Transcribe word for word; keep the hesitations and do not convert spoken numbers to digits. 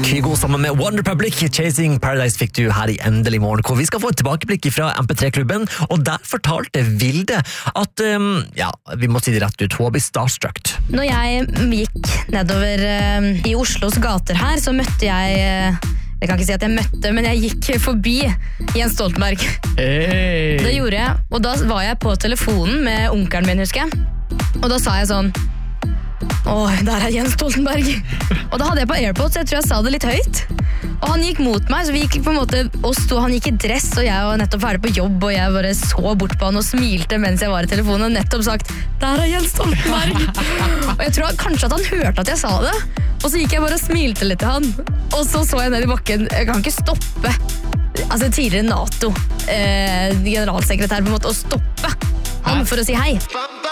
Kygo sammen med One Republic, Chasing Paradise fikk du her i Endelig morgen, hvor vi skal få et tilbakeblikk fra M P tre-klubben, og der fortalte Vilde at, um, ja, vi må si det rett ut, hun blir starstruck. Når jeg gikk nedover uh, i Oslos gater her, så møtte jeg, uh, jeg kan ikke si at jeg møtte, men jeg gikk forbi Jens Stoltenberg. Hey. Det gjorde jeg, og da var jeg på telefonen med onkelen min, husker jeg. Og da sa jeg sånn, åh, der er Jens Stoltenberg. Og da hadde jeg på AirPods, så jeg tror jeg sa det litt høyt. Og han gikk mot meg, så vi gikk på en måte, oss to, han gikk i dress, og jeg var nettopp ferdig på jobb, og jeg bare så bort på han og smilte mens jeg var i telefonen, og nettopp sagt, der er Jens Stoltenberg. Og jeg tror kanskje at han hørte at jeg sa det, og så gikk jeg bare og smilte litt til han. Og så så jeg ned i bakken, jeg kan ikke stoppe, altså tidligere NATO, eh, generalsekretær på en måte, å stoppe han for å si hei.